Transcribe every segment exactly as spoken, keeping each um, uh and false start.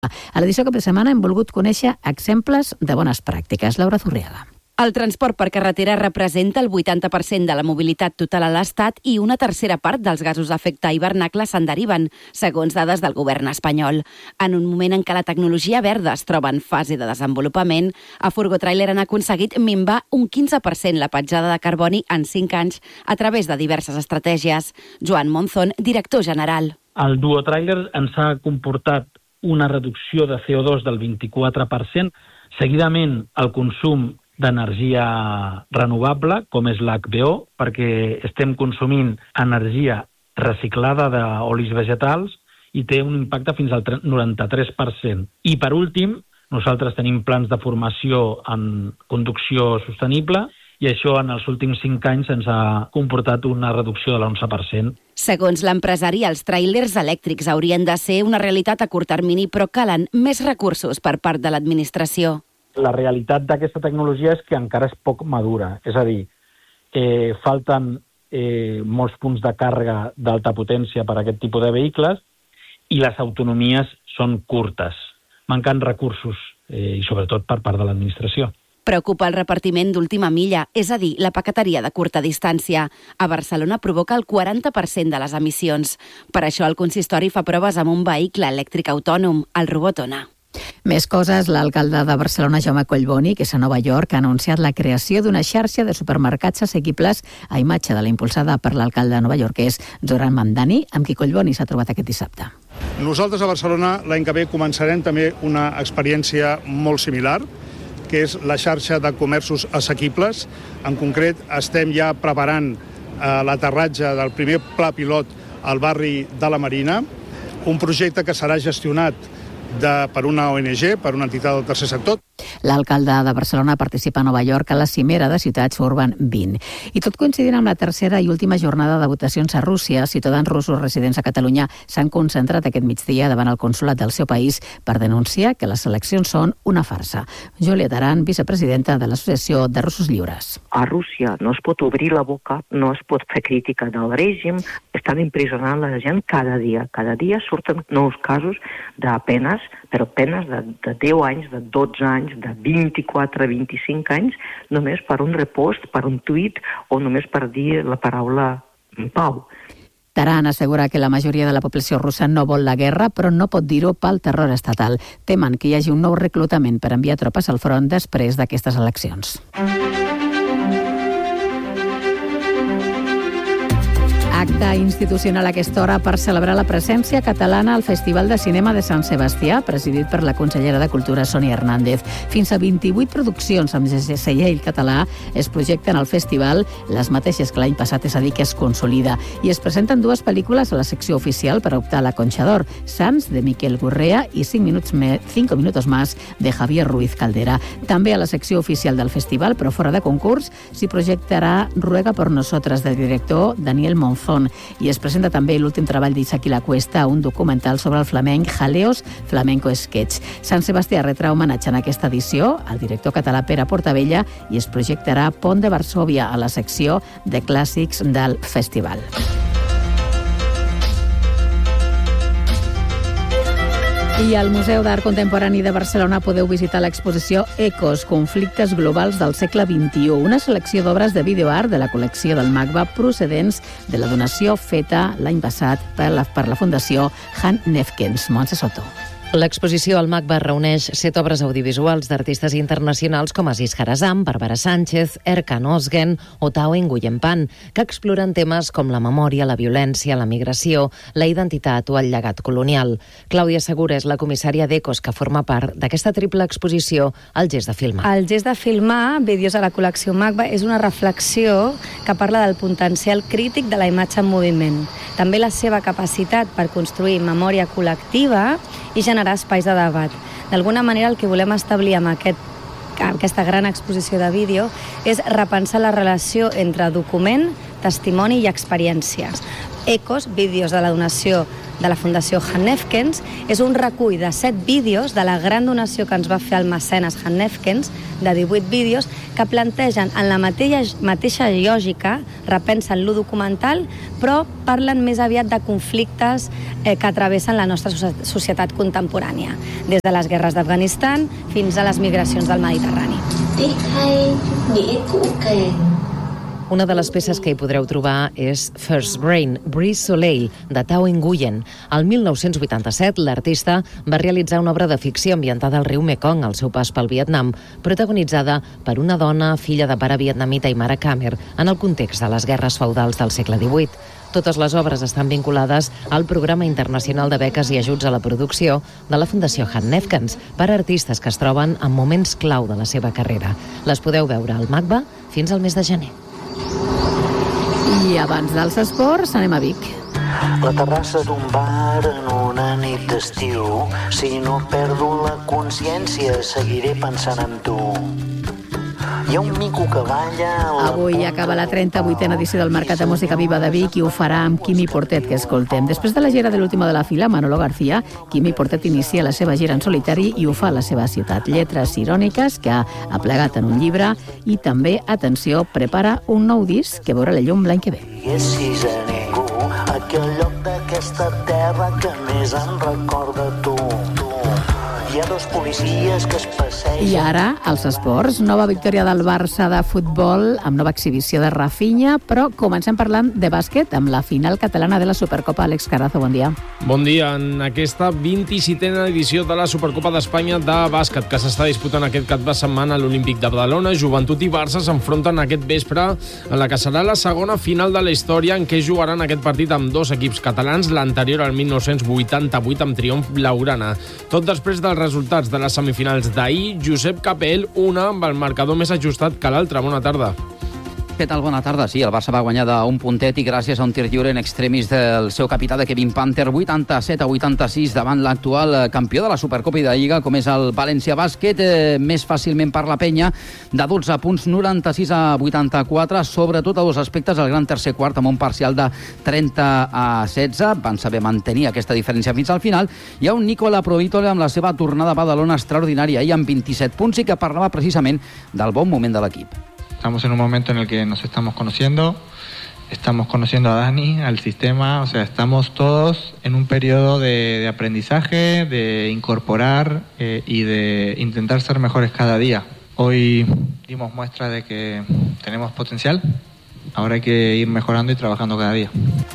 A l'edició cap de setmana hem volgut conèixer exemples de bones pràctiques. Laura Zurriaga. El transport per carretera representa el vuitanta per cent de la mobilitat total a l'Estat i una tercera part dels gasos d'efecte hivernacle se'n deriven, segons dades del govern espanyol. En un moment en què la tecnologia verda es troba en fase de desenvolupament, a Furgotrailer han aconseguit minvar un quinze per cent la petjada de carboni en cinc anys a través de diverses estratègies. Joan Monzón, director general. El Duotrailer ens ha comportat una reducció de C O dos del vint-i-quatre per cent, seguidament el consum d'energia renovable, com és l'H V O, perquè estem consumint energia reciclada d'olis vegetals i té un impacte fins al noranta-tres per cent. I per últim, nosaltres tenim plans de formació en conducció sostenible i això en els últims cinc anys ens ha comportat una reducció de l'onze per cent. Segons l'empresari, els tràilers elèctrics haurien de ser una realitat a curt termini, però calen més recursos per part de l'administració. La realitat d'aquesta tecnologia és que encara és poc madura, és a dir, eh, falten eh, molts punts de càrrega d'alta potència per a aquest tipus de vehicles i les autonomies són curtes. Manquen recursos, eh, i sobretot per part de l'administració. Preocupa el repartiment d'última milla, és a dir, la paqueteria de curta distància. A Barcelona provoca el quaranta per cent de les emissions. Per això el consistori fa proves amb un vehicle elèctric autònom, el Robotona. Més coses, l'alcalde de Barcelona, Jaume Collboni, que és a Nova York, ha anunciat la creació d'una xarxa de supermercats assequibles a imatge de la impulsada per l'alcalde novaiorquès Zoran Mandani, amb qui Collboni s'ha trobat aquest dissabte. Nosaltres a Barcelona l'any que ve començarem també una experiència molt similar, que és la xarxa de comerços assequibles. En concret, estem ja preparant eh, l'aterratge del primer pla pilot al barri de la Marina, un projecte que serà gestionat de, per una O N G, per una entitat del tercer sector. L'alcalde de Barcelona participa a Nova York a la cimera de ciutats Urban vint. I tot coincidint amb la tercera i última jornada de votacions a Rússia, ciutadans russos residents a Catalunya s'han concentrat aquest migdia davant el consolat del seu país per denunciar que les eleccions són una farsa. Júlia Taran, vicepresidenta de l'Associació de Russos Lliures. A Rússia no es pot obrir la boca, no es pot fer crítica del règim, estan impressionant la gent cada dia. Cada dia surten nous casos de penes, però penes de, de deu anys, de dotze anys, de vint-i-quatre a vint-i-cinc anys, només per un repost, per un tuit o només per dir la paraula pau. Taran assegura que la majoria de la població russa no vol la guerra, però no pot dir-ho pel terror estatal. Temen que hi hagi un nou reclutament per enviar tropes al front després d'aquestes eleccions. Acte institucional a aquesta hora per celebrar la presència catalana al Festival de Cinema de Sant Sebastià, presidit per la consellera de Cultura, Sònia Hernández. Fins a vint-i-vuit produccions amb segell català es projecten al festival, les mateixes que l'any passat, és a dir, que es consolida. I es presenten dues pel·lícules a la secció oficial per optar a la Conxa d'Or, Sants, de Miquel Gurrea, i cinc minuts me, cinco minutos más, de Javier Ruiz Caldera. També a la secció oficial del festival, però fora de concurs, s'hi projectarà Ruega por nosotras, del director Daniel Monzón. I es presenta també l'últim treball d'Isaac i la Cuesta, un documental sobre el flamenc Jaleos Flamenco Sketch. Sant Sebastià retrà homenatge en aquesta edició al director català Pere Portabella i es projectarà Pont de Varsòvia a la secció de clàssics del festival. I al Museu d'Art Contemporani de Barcelona podeu visitar l'exposició Ecos, conflictes globals del segle vint-i-u, una selecció d'obres de videoart de la col·lecció del MACBA procedents de la donació feta l'any passat per la, per la Fundació Han Nefkens. Montse Soto. L'exposició al MACBA reuneix set obres audiovisuals d'artistes internacionals com Aziz Harazam, Bàrbara Sánchez, Erkan Özgen o Tao Nguyen Pan, que exploren temes com la memòria, la violència, la migració, la identitat o el llegat colonial. Clàudia Segura és la comissària d'Ecos, que forma part d'aquesta triple exposició, El gest de filmar. El gest de filmar, vídeos a la col·lecció MACBA, és una reflexió que parla del potencial crític de la imatge en moviment. També la seva capacitat per construir memòria col·lectiva i generar espais de debat. D'alguna manera el que volem establir amb aquest, aquesta gran exposició de vídeo és repensar la relació entre document, testimoni i experiències. Ecos, vídeos de la donació de la Fundació Hannefkens. És un recull de set vídeos de la gran donació que ens va fer el mecenes Hannefkens, de divuit vídeos, que plantegen en la mateixa, mateixa lògica, repensen lo documental, però parlen més aviat de conflictes eh, que travessen la nostra societat contemporània, des de les guerres d'Afganistan fins a les migracions del Mediterrani. Una de les peces que hi podreu trobar és First Rain, Brise Soleil, de Tao Nguyen. El mil nou-cents vuitanta-set, l'artista va realitzar una obra de ficció ambientada al riu Mekong, al seu pas pel Vietnam, protagonitzada per una dona, filla de pare vietnamita i mare Khmer, en el context de les guerres feudals del segle divuit. Totes les obres estan vinculades al Programa Internacional de Beques i Ajuts a la Producció de la Fundació Hannefkens per a artistes que es troben en moments clau de la seva carrera. Les podeu veure al MACBA fins al mes de gener. I abans dels esports anem a Vic. La terrassa d'un bar en una nit d'estiu. Si no perdo la consciència, seguiré pensant en tu. Hi ha un mico que balla... Avui acaba la trenta-vuitena edició del Mercat de Música Viva de Vic i ho farà amb Quimi Portet, que escoltem. Després de la gira de l'última de la fila, Manolo García, Quimi Portet inicia la seva gira en solitari i ho fa a la seva ciutat. Lletres iròniques que ha aplegat en un llibre i també, atenció, prepara un nou disc que veurà la llum l'any que ve. Diguessis a ningú aquell lloc d'aquesta terra que més em recorda tu. Hi ha dos policies que es passegen... I ara, als esports, nova victòria del Barça de futbol amb nova exhibició de Rafinha, però comencem parlant de bàsquet amb la final catalana de la Supercopa. Àlex Carazo, bon dia. Bon dia. En aquesta vint-i-setena edició de la Supercopa d'Espanya de bàsquet que s'està disputant aquest cap de setmana a l'Olímpic de Badalona, Joventut i Barça s'enfronten aquest vespre en la que serà la segona final de la història en què jugaran aquest partit amb dos equips catalans, l'anterior al mil nou-cents vuitanta-vuit amb triomf blaugrana. Tot després dels resultats de les semifinals d'ahir, Josep Capell, una amb el marcador més ajustat que l'altra. Bona tarda. Què tal? Bona tarda. Sí, el Barça va guanyar d'un puntet i gràcies a un tir lliure en extremis del seu capità de Kevin Panther, vuitanta-set a vuitanta-sis davant l'actual campió de la Supercopa i de Lliga, com és el València Bàsquet, eh, més fàcilment per la penya, de dotze punts, noranta-sis a vuitanta-quatre, sobretot a dos aspectes, el gran tercer quart amb un parcial de trenta a setze, van saber mantenir aquesta diferència fins al final. Hi ha un Nicola Provitole amb la seva tornada a Badalona extraordinària i amb vint-i-set punts i que parlava precisament del bon moment de l'equip. Estamos en un momento en el que nos estamos conociendo, estamos conociendo a Dani, al sistema, o sea, estamos todos en un periodo de, de aprendizaje, de incorporar eh, y de intentar ser mejores cada día. Hoy dimos muestra de que tenemos potencial, ahora hay que ir mejorando y trabajando cada día.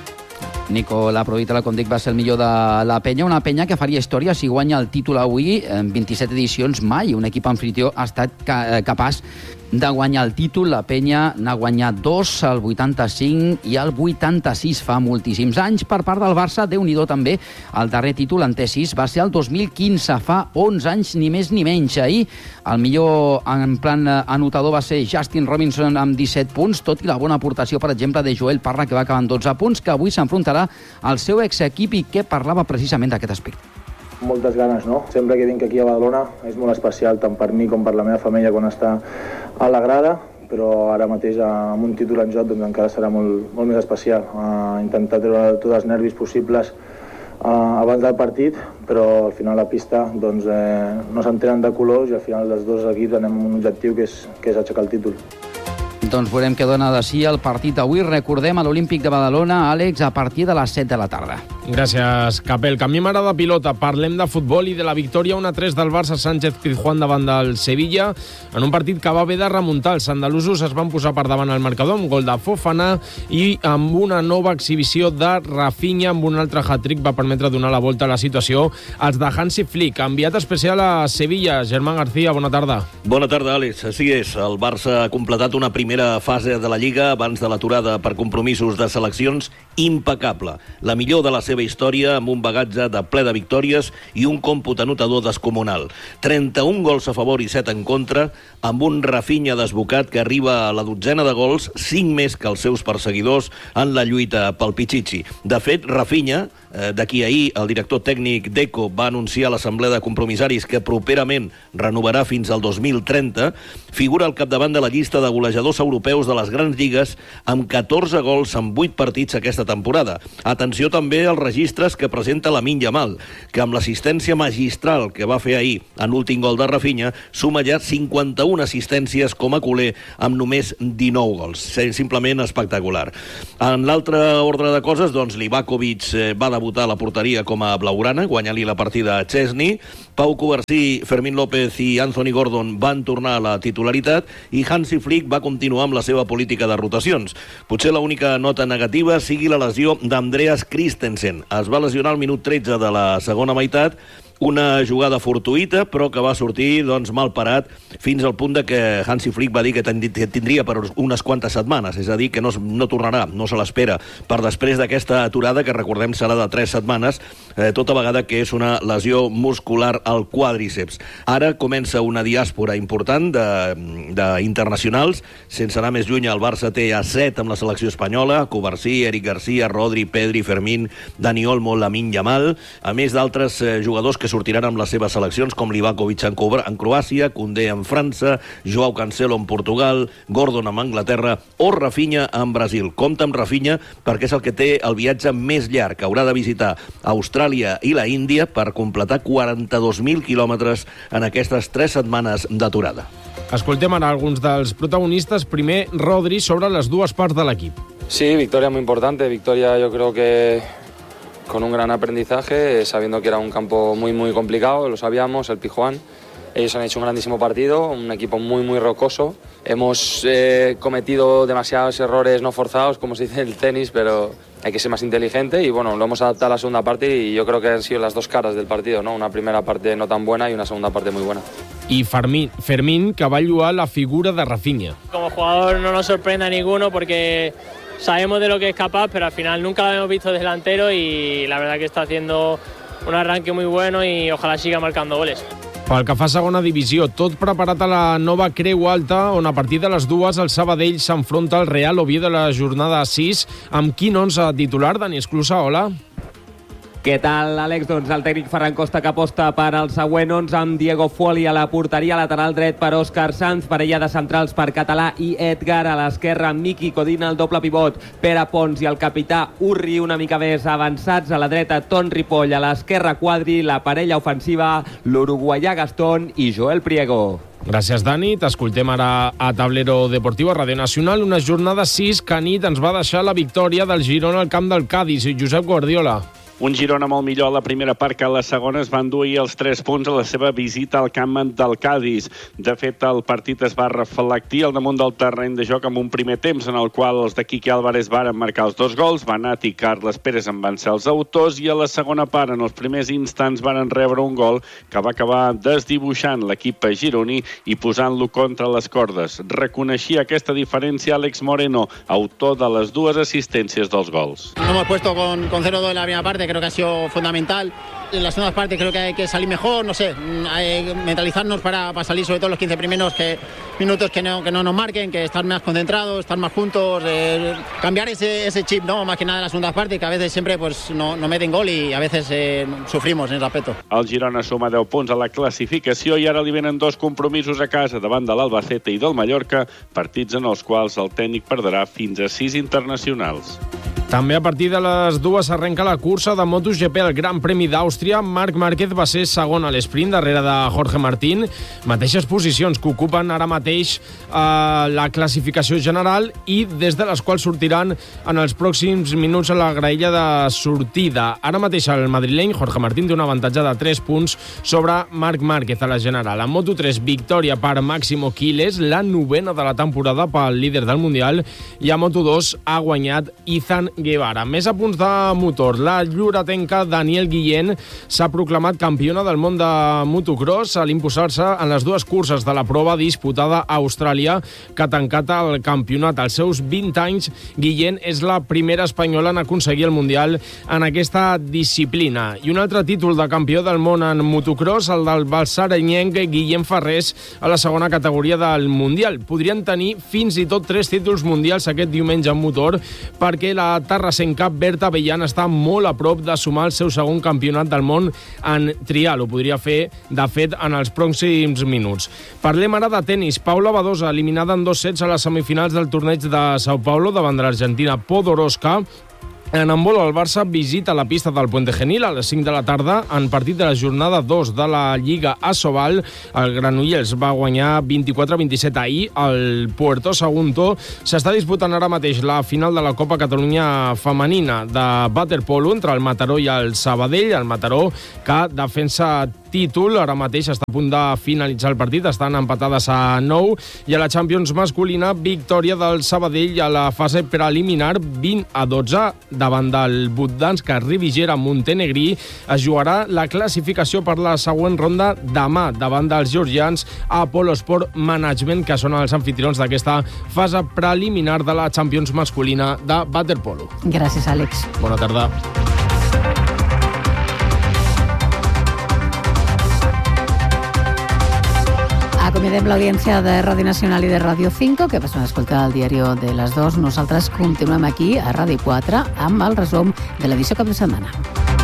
Nico Laprovitola, com dic, va ser el millor de la penya, una penya que faria història si guanya el títol avui. En vint-i-set edicions mai un equip anfitrió ha estat ca- capaç de guanyar el títol. La penya n'ha guanyat dos, el vuitanta-cinc i el vuitanta-sis fa moltíssims anys. Per part del Barça, Déu-n'hi-do també, el darrer títol en T sis va ser el dos mil quinze, fa onze anys, ni més ni menys. Ahir el millor en plan anotador va ser Justin Robinson amb disset punts, tot i la bona aportació, per exemple, de Joel Parra, que va acabar amb dotze punts, que avui s'enfrontarà al seu exequip i que parlava precisament d'aquest aspecte. Moltes ganes, no? Sempre que vinc aquí a Badalona és molt especial, tant per mi com per la meva família quan està a la grada, però ara mateix amb un títol en joc doncs encara serà molt, molt més especial. Uh, intentar treure tots els nervis possibles uh, abans del partit, però al final la pista doncs, eh, no s'entenen de colors i al final dels dos equips anem amb un objectiu que és, que és aixecar el títol. Doncs veurem què dona de si el partit d'avui. Recordem a l'Olímpic de Badalona, Àlex, a partir de les set de la tarda. Gràcies, Capel. Canviem ara de pilota. Parlem de futbol i de la victòria un a tres del Barça Sánchez Pizjuán davant del Sevilla en un partit que va haver de remuntar. Els andalusos es van posar per davant al marcador amb gol de Fofana i amb una nova exhibició de Rafinha amb un altre hat-trick va permetre donar la volta a la situació als de Hansi Flick. Enviat especial a Sevilla, Germán García, bona tarda. Bona tarda, Àlex. Així és, el Barça ha completat una primera fase de la Lliga abans de l'aturada per compromisos de seleccions impecable. La millor de la seva història amb un bagatge de ple de victòries i un còmput anotador descomunal. trenta-un gols a favor i set en contra, amb un Rafinha desbocat que arriba a la dotzena de gols, cinc més que els seus perseguidors en la lluita pel Pichichi. De fet, Rafinha d'aquí ahir, el director tècnic d'Eco va anunciar a l'Assemblea de Compromissaris que properament renovarà fins al dos mil trenta, figura al capdavant de la llista de golejadors europeus de les grans lligues amb catorze gols en vuit partits aquesta temporada. Atenció també als registres que presenta Lamine Yamal, que amb l'assistència magistral que va fer ahir en l'últim gol de Rafinha, suma ja cinquanta-una assistències com a culer amb només dinou gols. Simplement espectacular. En l'altre ordre de coses, doncs, Livakovic va debutar a la porteria com a blaugrana, guanyant-li la partida a Chesney. Pau Covarsí, Fermín López i Anthony Gordon van tornar a la titularitat i Hansi Flick va continuar amb la seva política de rotacions. Potser l'única nota negativa sigui la lesió d'Andreas Christensen. Es va lesionar al minut tretze de la segona meitat, una jugada fortuïta, però que va sortir doncs, mal parat, fins al punt de que Hansi Flick va dir que tindria per unes quantes setmanes, és a dir, que no, no tornarà, no se l'espera, per després d'aquesta aturada, que recordem serà de tres setmanes, eh, tota vegada que és una lesió muscular al quàdriceps. Ara comença una diàspora important d'internacionals, sense anar més lluny, el Barça té a set amb la selecció espanyola, Covarsí, Eric Garcia, Rodri, Pedri, Fermín, Dani Olmo, Lamine Yamal, a més d'altres eh, jugadors que que sortiran amb les seves seleccions, com Livakovic en, en Croàcia, Koundé en França, Joao Cancelo en Portugal, Gordon en Anglaterra o Rafinha en Brasil. Compte amb Rafinha perquè és el que té el viatge més llarg. Haurà de visitar Austràlia i la Índia per completar quaranta-dos mil quilòmetres en aquestes tres setmanes d'aturada. Escoltem ara alguns dels protagonistes. Primer, Rodri, sobre les dues parts de l'equip. Sí, victoria muy importante. Victoria, yo creo que con un gran aprendizaje, sabiendo que era un campo muy muy complicado, lo sabíamos, el Pijuán. Ellos han hecho un grandísimo partido, un equipo muy muy rocoso. Hemos eh, cometido demasiados errores no forzados, como se dice en el tenis, pero hay que ser más inteligente y bueno, lo hemos adaptado a la segunda parte y yo creo que han sido las dos caras del partido, ¿no? Una primera parte no tan buena y una segunda parte muy buena. Y Fermín, Fermín que va lluar la figura de Rafinha. Como jugador no nos sorprende a ninguno porque sabemos de lo que es capaz, pero al final nunca lo hemos visto delantero y la verdad que está haciendo un arranque muy bueno y ojalá siga marcando goles. Pel que fa a segona divisió, tot preparat a la nova Creu Alta, on a partir de les dues el Sabadell s'enfronta al Real Oviedo de la jornada sis. Amb quin onze titular, Dani Esclusa? Hola. Què tal, Àlex? Doncs el tècnic Ferran Costa que aposta per al següent onze amb Diego Fuoli a la porteria, lateral dret per Òscar Sanz, parella de centrals per Català i Edgar, a l'esquerra Miki Codina, el doble pivot, Pere Pons i el capità Urri una mica més avançats, a la dreta Ton Ripoll, a l'esquerra Quadri, la parella ofensiva, l'uruguaià Gastón i Joel Priego. Gràcies, Dani. T'escoltem ara a Tablero Deportiu, a Ràdio Nacional. Una jornada sis que a nit ens va deixar la victòria del Girona al camp del Cádiz. Josep Guardiola. Un Girona molt millor a la primera part que a la segona. Es van dur els tres punts a la seva visita al camp del Cádiz. De fet, el partit es va reflectir al damunt del terreny de joc amb un primer temps en el qual els de Quique Álvarez varen marcar els dos gols, Banat i Carles Pérez en van ser els autors, i a la segona part, en els primers instants, varen rebre un gol que va acabar desdibuixant l'equip gironí i posant-lo contra les cordes. Reconeixia aquesta diferència Àlex Moreno, autor de les dues assistències dels gols. No hemos puesto con, con cero dos en la primera parte. Creo que ha sido fundamental. En las segundas partes creo que hay que salir mejor, no sé, hay que mentalizarnos para, para salir sobre todo los quince primeros que, minutos que no, que no nos marquen, que estar más concentrados, estar más juntos, eh, cambiar ese, ese chip, ¿no? Más que nada en las segundas partes, que a veces siempre pues, no, no meten gol y a veces eh, sufrimos en ese aspecto. El Girona suma deu punts a la classificació i ara li venen dos compromisos a casa davant de l'Albacete i del Mallorca, partits en els quals el tècnic perdrà fins a sis internacionals. També a partir de les dues arrenca la cursa de MotoGP al Gran Premi d'Àustria. Marc Márquez va ser segon a l'esprint darrere de Jorge Martín. Mateixes posicions que ocupen ara mateix eh, la classificació general i des de les quals sortiran en els pròxims minuts a la graella de sortida. Ara mateix el madrileny Jorge Martín té un avantatge de tres punts sobre Marc Márquez a la general. En Moto tres, victòria per Máximo Quiles, la novena de la temporada pel líder del Mundial, i a Moto dos ha guanyat Izan Guevara. Més a punts de motor. La lloretenca Danielle Guillén s'ha proclamat campiona del món de motocross a l'imposar-se en les dues curses de la prova disputada a Austràlia, que ha tancat el campionat. Als seus vint anys, Guillén és la primera espanyola en aconseguir el Mundial en aquesta disciplina. I un altre títol de campió del món en motocross, el del balsarenyenc Guillem Ferrés, a la segona categoria del Mundial. Podrien tenir fins i tot tres títols mundials aquest diumenge en motor, perquè la terrassenca Berta Bellan està molt a prop de sumar el seu segon campionat del món en trial. Ho podria fer, de fet, en els pròxims minuts. Parlem ara de tenis. Paula Badosa, eliminada en dos sets a les semifinals del torneig de Sao Paulo davant de l'Argentina Podoroska. En handbol, el Barça visita la pista del Puente Genil a les cinc de la tarda en partit de la jornada dos de la Lliga Asobal. El Granollers va guanyar vint-i-quatre a vint-i-set ahir. El Puerto Sagunto s'està disputant ara mateix la final de la Copa Catalunya femenina de waterpolo entre el Mataró i el Sabadell. El Mataró, que defensa títol, ara mateix està a punt de finalitzar el partit, estan empatades a nou, i a la Champions masculina, victòria del Sabadell a la fase preliminar vint a dotze davant del Butdansk Rivigera Montenegrí. Es jugarà la classificació per la següent ronda demà davant dels georgians Apollo Sport Management, que són els anfitrions d'aquesta fase preliminar de la Champions masculina de waterpolo. Gràcies, Àlex. Bona tarda. Acomiadem l'audiència de Ràdio Nacional i de Ràdio cinco, que passen a escoltar el diari de les dos. Nosaltres continuem aquí a Ràdio quatre amb el resum de l'edició cap de setmana.